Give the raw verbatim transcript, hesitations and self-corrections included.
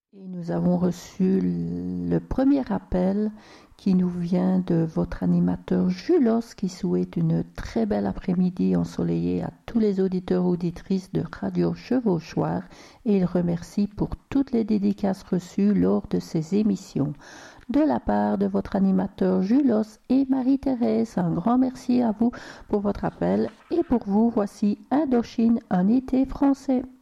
Et nous avons reçu le premier appel qui nous vient de votre animateur Julos qui souhaite une très belle après-midi ensoleillée à tous les auditeurs auditrices de Radio Chevauchoir et il remercie pour toutes les dédicaces reçues lors de ces émissions. De la part de votre animateur Julos et Marie-Thérèse, un grand merci à vous pour votre appel et pour vous, voici Indochine, un été français.